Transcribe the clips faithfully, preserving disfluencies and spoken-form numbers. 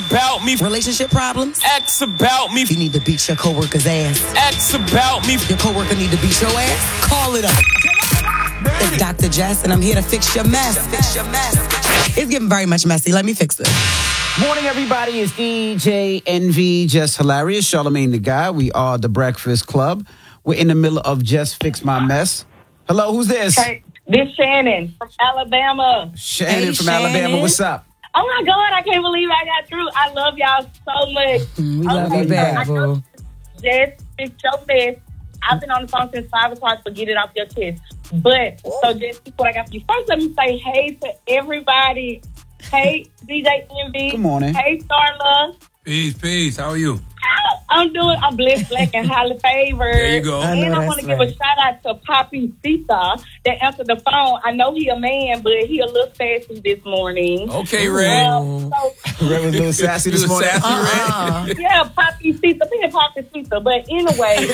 about me. Relationship problems? X about me. You need to beat your coworker's ass. X about me. Your coworker need to beat your ass? Call it up. It's Doctor Jess, and I'm here to fix your mess. Fix your mess. It's getting very much messy. Let me fix it. Morning, everybody. It's D J Envy, Just Hilarious, Charlamagne the Guy. We are the Breakfast Club. We're in the middle of Just Fix My Mess. Hello, who's this? Hey, this Shannon from Alabama. Shannon Hey, from Shannon. Alabama. What's up? Oh my God, I can't believe I got through. I love y'all so much. We love you back, boo. Just fix your mess. I've been on the phone since five o'clock, so get it off your chest. But, so just what I got for you. First, let me say hey to everybody. Hey, D J Envy. Good morning. Hey, Starla. Peace, peace. How are you? I'm doing, I'm blessed, black, and highly favored. There you go. I know And I that's want to give right. a shout out to Poppy Sita that answered the phone. I know he a man, but he a little sassy this morning. Okay, Red. Um, so, Red was a little sassy this You morning. sassy, Uh-uh. Red? yeah, Poppy Sita, being Poppy Sita. But anyway,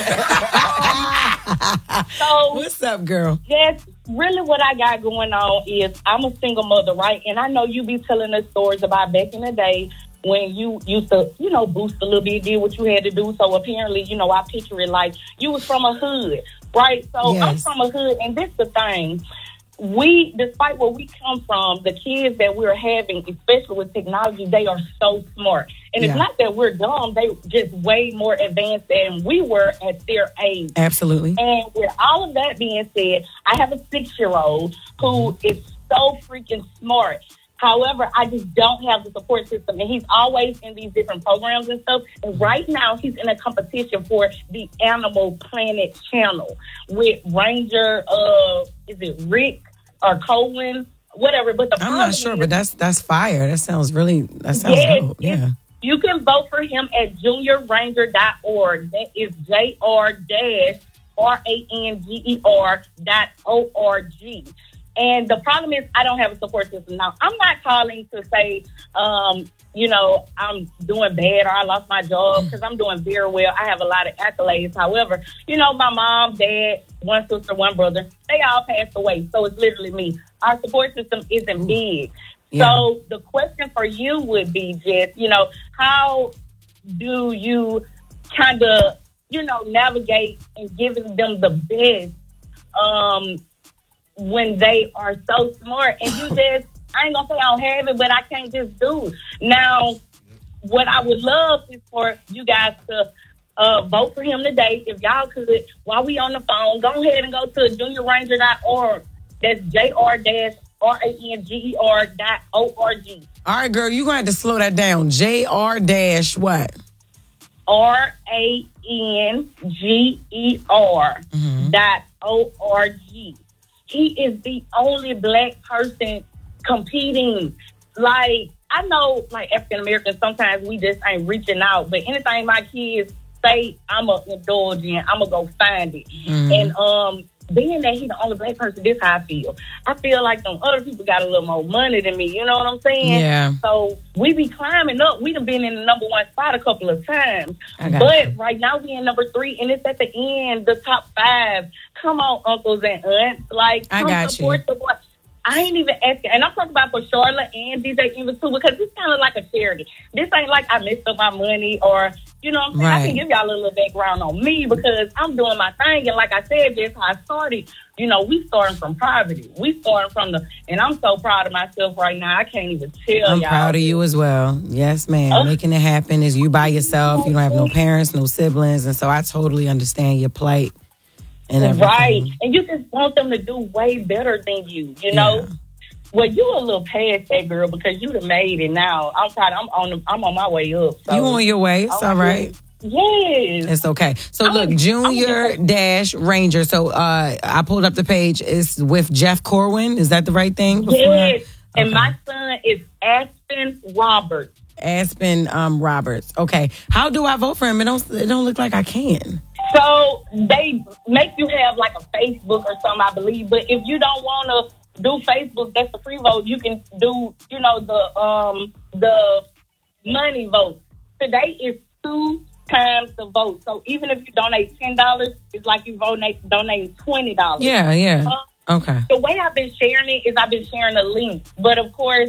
um, so What's up, girl? yes, really what I got going on is I'm a single mother, right? And I know you be telling us stories about back in the day when you used to, you know, boost a little bit, did what you had to do. So apparently, you know, I picture it like you was from a hood, right? So I'm Yes. from a hood, and this the thing. We, despite where we come from, the kids that we're having, especially with technology, they are so smart. And Yeah. it's not that we're dumb. They just way more advanced than we were at their age. Absolutely. And with all of that being said, I have a six-year-old who is so freaking smart. However, I just don't have the support system. And he's always in these different programs and stuff. And right now, he's in a competition for the Animal Planet channel with Ranger, uh, is it Rick or Cohen? Whatever. But the I'm problem not sure, is, but that's that's fire. That sounds really, that sounds Yes, dope. yes. Yeah. you can vote for him at junior ranger dot org. That is J R dash R A N G E R dot O R G. And the problem is I don't have a support system. Now, I'm not calling to say, um, you know, I'm doing bad or I lost my job because I'm doing very well. I have a lot of accolades. However, you know, my mom, dad, one sister, one brother, they all passed away. So it's literally me. Our support system isn't big. Yeah. So the question for you would be, Jess, you know, how do you kind of, you know, navigate and giving them the best um, when they are so smart and you just, I ain't gonna say I don't have it, but I can't just do it. Now, what I would love is for you guys to uh, vote for him today. If y'all could, while we on the phone, go ahead and go to junior ranger dot org. That's J R R A N G E R dot O R G. All right, girl, you're going to have to slow that down. J R dash what? R A N G E R dot O R G. He is the only black person competing. Like, I know, like, African Americans, sometimes we just ain't reaching out. But anything my kids say, I'm going to indulge in. I'm going to go find it. Mm-hmm. And um, being that he's the only black person, this how I feel. I feel like them other people got a little more money than me. You know what I'm saying? Yeah. So we be climbing up. We done been in the number one spot a couple of times. I got But you. right now we in number three, and it's at the end, the top five. Come on, uncles and aunts. Like, I come got you. support the boy. I ain't even asking. And I'm talking about for Charlotte and D J Envy too, because it's kind of like a charity. This ain't like I messed up my money or, you know what I'm saying? I Right. can give y'all a little background on me because I'm doing my thing. And like I said, that's how I started. You know, we starting from poverty. We starting from the, and I'm so proud of myself right now. I can't even tell I'm y'all. proud of you as well. Yes, ma'am. Oh. Making it happen is you by yourself. You don't have no parents, no siblings. And so I totally understand your plight and everything. Right. And you just want them to do way better than you, you know? Yeah. Well, you a little past that, girl, because you done made it now. I'm proud. I'm on the, I'm on my way up. So. You on your way. It's I'm all right. Yes. It's okay. So I'm look, a- Junior I'm a- Dash Ranger. So uh, I pulled up the page. It's with Jeff Corwin. Is that the right thing? Before I- Yes. And Okay. my son is Aspen Roberts. Aspen um, Roberts. Okay. How do I vote for him? It don't. It don't look like I can. So they make you have like a Facebook or something, I believe. But if you don't want to do Facebook, that's the free vote. You can do, you know, the um the money vote. Today is two times the vote. So even if you donate ten dollars, it's like you donate donating twenty dollars. Yeah. Yeah. Uh, Okay. The way I've been sharing it is I've been sharing a link. But of course,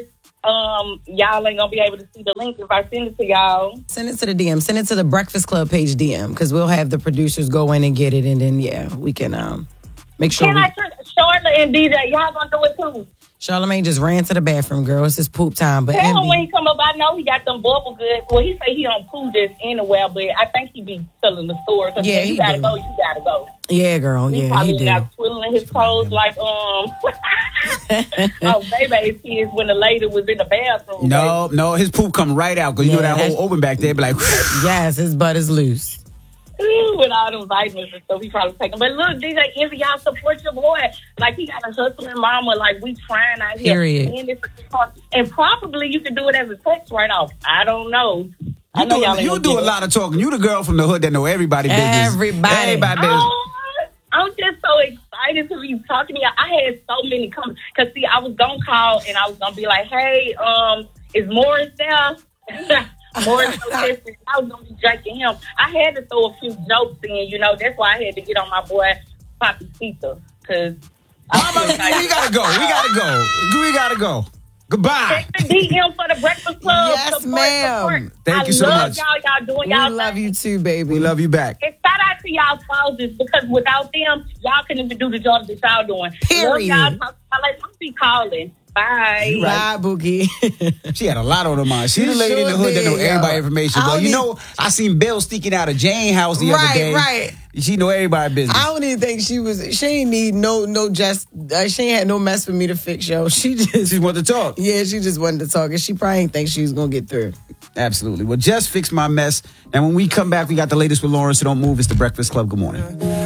um, y'all ain't gonna be able to see the link if I send it to y'all. Send it to the D M. Send it to the Breakfast Club page D M because we'll have the producers go in and get it, and then yeah, we can um make sure. Can we... I turn Charlotte and D J? Y'all gonna do it too? Charlamagne just ran to the bathroom, girl. It's his poop time. But Tell him Envy, when he come up, I know he got them bubble goods. Well, he say he don't poo this anywhere, but I think he be selling the store. So Yeah, you he gotta do. go. You gotta go. yeah, girl, He yeah, probably he did. got twiddling his toes like um. oh, baby's kids when the lady was in the bathroom. No, no, his poop come right out because you know Yeah, that that's- hole open back there. Be like, Yes, his butt is loose. Ooh, with all them vitamins and stuff, he probably taking. But look, D J Envy, y'all support your boy. Like he got a hustling mama. Like we trying out here. Period. And, it's- and probably you can do it as a text right off. I don't know. I you know do, y'all ain't you gonna do get a it. lot of talking. You the girl from the hood that know everybody business. Everybody. Everybody business. Oh, I'm just so excited to be talking to y'all. I had so many comments. Because, see, I was going to call and I was going to be like, hey, um, is Morris there? Morris so different. I was going to be drinking him. I had to throw a few jokes in, you know. That's why I had to get on my boy, Poppy Pizza. Because we gotta go. We gotta go. We gotta go. Goodbye. Check the D M for the Breakfast Club. Yes, Support, ma'am. support. Thank I you so love much. y'all. Y'all doing We y'all love thing. you too, baby. We love you back. And shout out to y'all spouses because without them, y'all couldn't even do the job that y'all doing. Period. Love y'all. Talk, I like, I'll be calling. Bye. Bye, Boogie. She had a lot on her mind. She She the lady in the sure hood that know did, everybody yo. information. I But don't you need- know, I seen Bill sneaking out of Jane house the other Right, day. right. She know everybody business. I don't even think she was. She ain't need no no just. Uh, she ain't had no mess for me to fix, yo. She just. She wanted to talk. Yeah, she just wanted to talk, and she probably didn't think she was gonna get through. Absolutely. Well, just fix my mess. And when we come back, we got the latest with Lauren, so don't move. It's the Breakfast Club. Good morning.